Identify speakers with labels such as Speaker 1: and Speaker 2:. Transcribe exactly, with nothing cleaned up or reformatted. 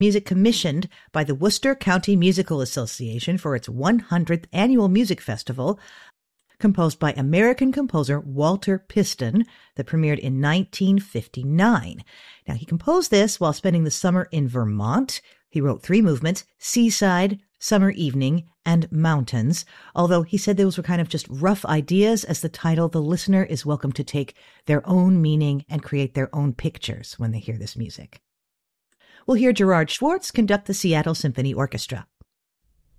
Speaker 1: music commissioned by the Worcester County Musical Association for its one hundredth annual music festival, composed by American composer Walter Piston, that premiered in nineteen fifty-nine. Now, he composed this while spending the summer in Vermont. He wrote three movements: Seaside, Summer Evening, and Mountains, although he said those were kind of just rough ideas. As the title, the listener is welcome to take their own meaning and create their own pictures when they hear this music. We'll hear Gerard Schwartz conduct the Seattle Symphony Orchestra.